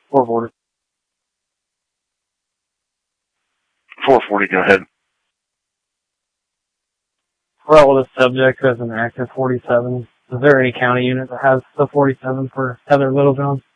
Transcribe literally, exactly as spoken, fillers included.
four forty. four forty, go ahead. For all the subject who has an active forty-seven, is there any county unit that has the forty-seven for Heather Littlejohn?